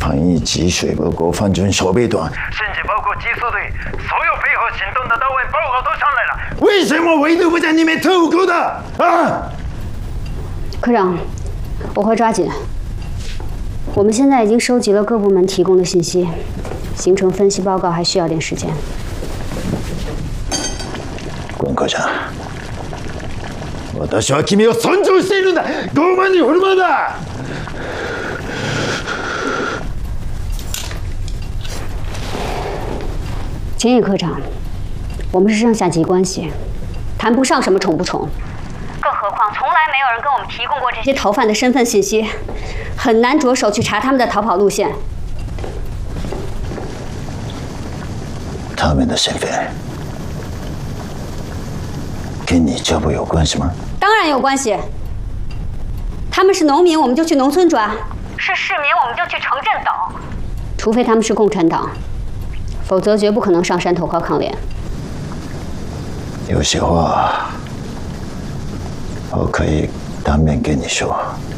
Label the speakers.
Speaker 1: 防疫及水报告反军守备团，
Speaker 2: 甚至包括技术队，所有配合行动的单位报告都上来了。
Speaker 1: 为什么唯独不在你们特务科的？啊！
Speaker 3: 科长，我会抓紧。我们现在已经收集了各部门提供的信息，形成分析报告还需要点时间。
Speaker 1: 关科長、私は君を尊重しているんだ。傲慢に振る舞うな。
Speaker 3: 秦野科长，我们是上下级关系，谈不上什么宠不宠。更何况，从来没有人跟我们提供过这些逃犯的身份信息，很难着手去查他们的逃跑路线。
Speaker 1: 他们的身份跟你这不有关系吗？
Speaker 3: 当然有关系。他们是农民，我们就去农村抓；是市民，我们就去城镇找。除非他们是共产党，否则绝不可能上山投靠抗联。
Speaker 1: 有些话我可以当面跟你说。